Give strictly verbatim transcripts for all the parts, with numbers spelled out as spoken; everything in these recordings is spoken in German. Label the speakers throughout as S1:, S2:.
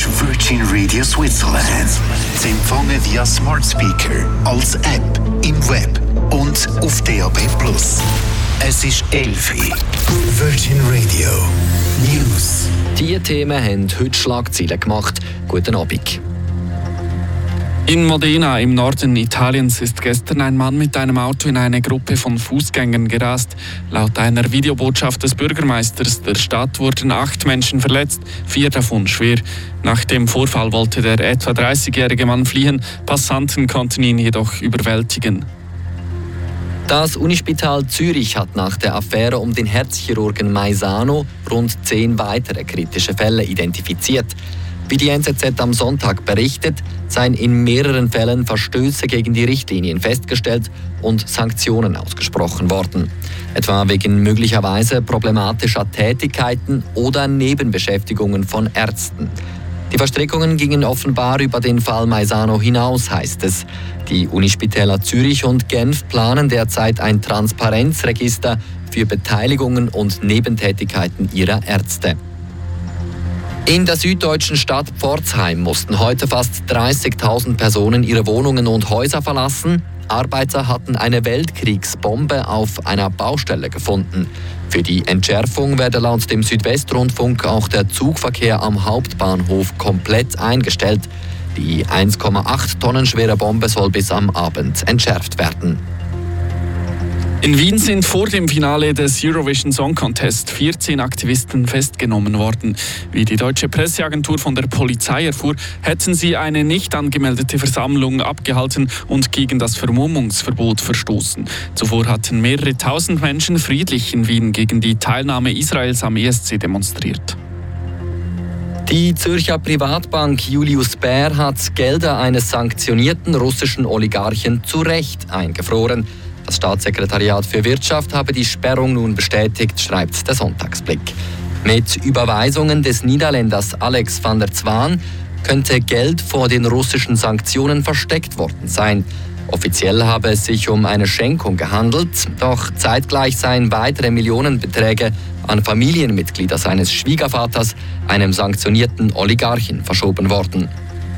S1: ist Virgin Radio Switzerland. Sie empfangen via Smart Speaker, als App, im Web und auf D A B plus. Es ist elf Uhr. Virgin Radio News.
S2: Diese Themen haben heute Schlagzeilen gemacht. Guten Abend.
S3: In Modena im Norden Italiens ist gestern ein Mann mit einem Auto in eine Gruppe von Fußgängern gerast. Laut einer Videobotschaft des Bürgermeisters der Stadt wurden acht Menschen verletzt, vier davon schwer. Nach dem Vorfall wollte der etwa dreißigjährige Mann fliehen, Passanten konnten ihn jedoch überwältigen.
S2: Das Unispital Zürich hat nach der Affäre um den Herzchirurgen Maisano rund zehn weitere kritische Fälle identifiziert. Wie die N Z Z am Sonntag berichtet, seien in mehreren Fällen Verstöße gegen die Richtlinien festgestellt und Sanktionen ausgesprochen worden. Etwa wegen möglicherweise problematischer Tätigkeiten oder Nebenbeschäftigungen von Ärzten. Die Verstrickungen gingen offenbar über den Fall Maisano hinaus, heißt es. Die Unispitäler Zürich und Genf planen derzeit ein Transparenzregister für Beteiligungen und Nebentätigkeiten ihrer Ärzte. In der süddeutschen Stadt Pforzheim mussten heute fast dreißigtausend Personen ihre Wohnungen und Häuser verlassen. Arbeiter hatten eine Weltkriegsbombe auf einer Baustelle gefunden. Für die Entschärfung werde laut dem Südwestrundfunk auch der Zugverkehr am Hauptbahnhof komplett eingestellt. Die eins Komma acht Tonnen schwere Bombe soll bis am Abend entschärft werden.
S3: In Wien sind vor dem Finale des Eurovision Song Contest vierzehn Aktivisten festgenommen worden. Wie die deutsche Presseagentur von der Polizei erfuhr, hätten sie eine nicht angemeldete Versammlung abgehalten und gegen das Vermummungsverbot verstoßen. Zuvor hatten mehrere tausend Menschen friedlich in Wien gegen die Teilnahme Israels am E S C demonstriert.
S2: Die Zürcher Privatbank Julius Baer hat Gelder eines sanktionierten russischen Oligarchen zu Recht eingefroren. Das Staatssekretariat für Wirtschaft habe die Sperrung nun bestätigt, schreibt der Sonntagsblick. Mit Überweisungen des Niederländers Alex van der Zwaan könnte Geld vor den russischen Sanktionen versteckt worden sein. Offiziell habe es sich um eine Schenkung gehandelt, doch zeitgleich seien weitere Millionenbeträge an Familienmitglieder seines Schwiegervaters, einem sanktionierten Oligarchen, verschoben worden.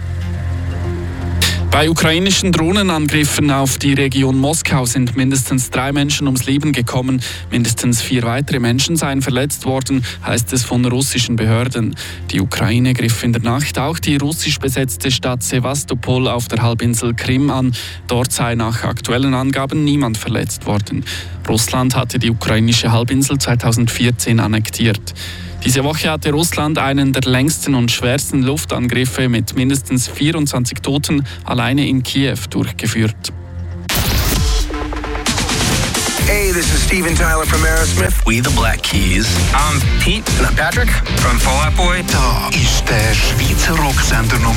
S3: Bei ukrainischen Drohnenangriffen auf die Region Moskau sind mindestens drei Menschen ums Leben gekommen. Mindestens vier weitere Menschen seien verletzt worden, heißt es von russischen Behörden. Die Ukraine griff in der Nacht auch die russisch besetzte Stadt Sewastopol auf der Halbinsel Krim an. Dort sei nach aktuellen Angaben niemand verletzt worden. Russland hatte die ukrainische Halbinsel zweitausendvierzehn annektiert. Diese Woche hatte Russland einen der längsten und schwersten Luftangriffe mit mindestens vierundzwanzig Toten alleine in Kiew durchgeführt.
S4: Hey, this is Steven Tyler from Aerosmith.
S5: We the Black Keys.
S4: I'm Pete. And I'm Patrick from Fall Out Boy.
S1: Da ist der Schweizer Rocksender Nummer